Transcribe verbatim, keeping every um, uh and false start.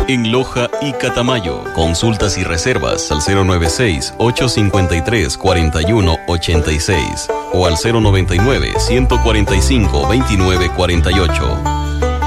en Loja y Catamayo. Consultas y reservas al cero nueve seis, ocho cinco tres, cuatro uno ocho seis o al cero noventa y nueve, ciento cuarenta y cinco, veintinueve cuarenta y ocho.